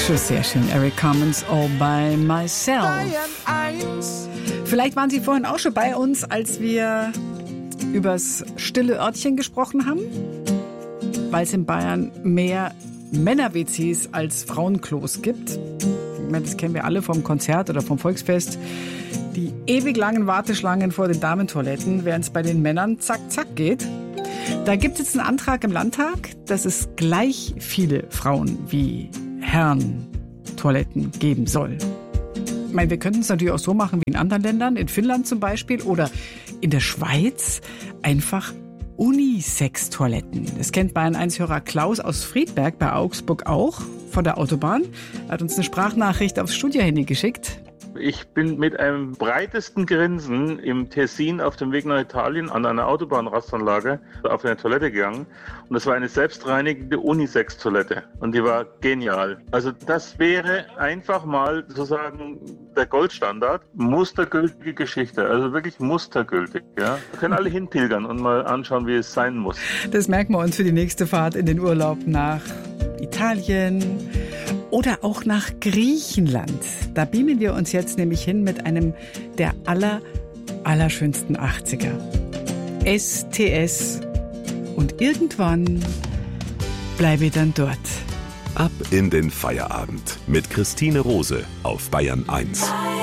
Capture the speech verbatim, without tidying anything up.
Schon sehr schön. Eric Carmen's All by Myself. Vielleicht waren Sie vorhin auch schon bei uns, als wir übers stille Örtchen gesprochen haben, weil es in Bayern mehr Männer-W Cs als Frauenklos gibt. Ich meine, das kennen wir alle vom Konzert oder vom Volksfest. Die ewig langen Warteschlangen vor den Damentoiletten, während es bei den Männern zack, zack geht. Da gibt es jetzt einen Antrag im Landtag, dass es gleich viele Frauen wie Herren Toiletten geben soll. Ich meine, wir könnten es natürlich auch so machen wie in anderen Ländern, in Finnland zum Beispiel oder in der Schweiz, einfach Unisex-Toiletten. Das kennt Bayern eins Hörer Klaus aus Friedberg bei Augsburg auch von der Autobahn. Er hat uns eine Sprachnachricht aufs Studiohandy geschickt. Ich bin mit einem breitesten Grinsen im Tessin auf dem Weg nach Italien an einer Autobahnrastanlage auf eine Toilette gegangen. Und das war eine selbstreinigende Unisex-Toilette. Und die war genial. Also das wäre einfach mal sozusagen der Goldstandard. Mustergültige Geschichte. Also wirklich mustergültig. Ja? Da können alle hinpilgern und mal anschauen, wie es sein muss. Das merken wir uns für die nächste Fahrt in den Urlaub nach Italien oder auch nach Griechenland. Da beamen wir uns jetzt nämlich hin mit einem der aller, allerschönsten achtziger. S T S. Und irgendwann bleibe ich dann dort. Ab in den Feierabend mit Christine Rose auf Bayern eins.